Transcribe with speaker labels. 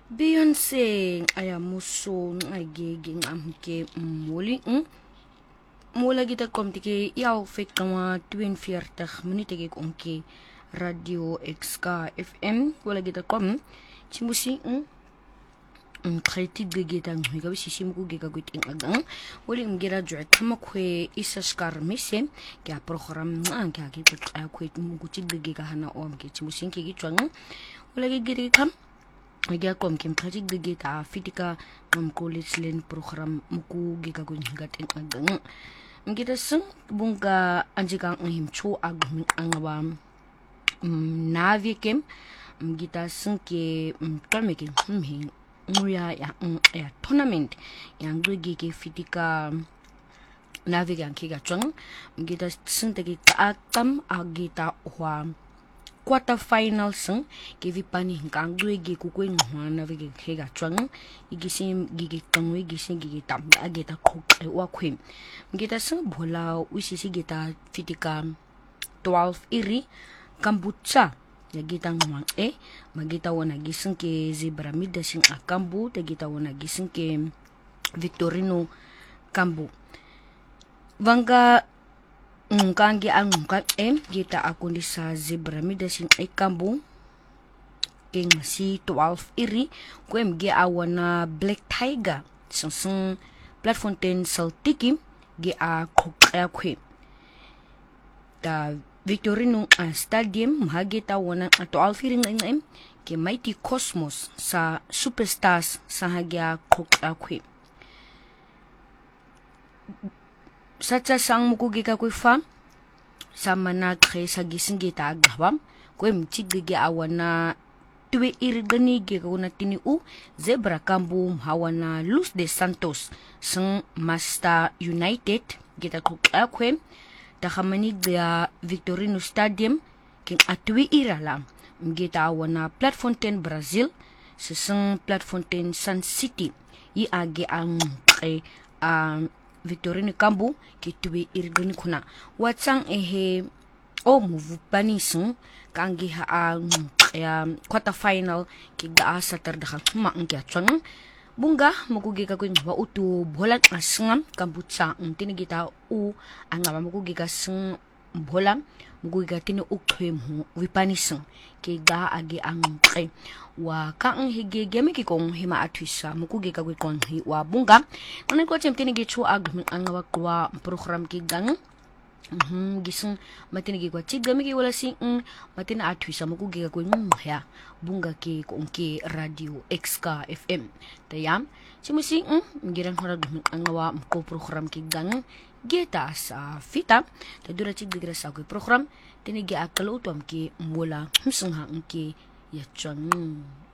Speaker 1: Beyonce aya muso ngagege ngamke muli mula kita komtike yaw fekama 42 minute ke konke radio XK FM wala kita kom chimusi critique geta ngiga bisisi muku gega gutin agang wali ngira juat kamakwe isaskar mise kya program kya kita akwe muku tigega hana om ke chimusi ke gitwang wala gege kam Aga kom kim critique geta fitika college len program muku gega gungat agang ngita sing bunga anjika ngim chu agmin angwa navi kem ngita sing ke kalmeke hing nguya ya tournament yang dugi ke fitika navi yang kiga chung ngita sing tegi atam agita wa quarter final sing ke vipani hang dugi ku ku ngwa navi ke kiga chung igisim gigi tangwe gisim gigi tam agita khok wa khwim ngita sing bola wisisi gita fitika 12 iri kambucha ya gita ngwang magita wana gising ke zebra mida sing akambu te gita wana gising ke Victorino kambu vanga ngangi angka gita akundi sa zebra mida sing kambu king si 12 iri kwem ge awana Black Tiger sing platform ten saltiki ge a khokya khwe ta Victorino Stadium mahagita wana ato alfiring ngem ke Mighty Cosmos sa Superstars sa hagya khokakwe sacha sang mukugi ka kwe fa sa mana kre sa gisingita agawam kwe mchigige awana tuwe irgani ge kuna tini Zebra kambu hawana Luz de Santos sang Master United gita khokakwe takamani ga Victorino Stadium king atwi ira lang mgita wana platform 10 Brazil seseng platform 10 Sun City i age ang kay Victorino kambu ki tuwi irgani kuna watsang o move panisung kangi ha ang quarter final ki ga sa terdaka ma ngya chang bunga mukugi ka kuin wa utu bolan asngam kambutsa tinigita angama mukugi ka sing bolam mukugi ka tinu ukhwem wipanisang ke ga agi ang kay wa kaang higegeme ki kong hima atwisa mukugi ka kon hi wa bunga ngan ko chem tinigi chu ag angawa kwa program ki gang gising matinigi kwa chigame ki wala sing matina atwisa mukugi ka kuin ya bunga ki kongki radio XK FM tayam simusi ngiran harag angawa ko program ki gang geta sa fita tadura chigira sa ko program tinigi akalo tom ki mula husung ki ya chang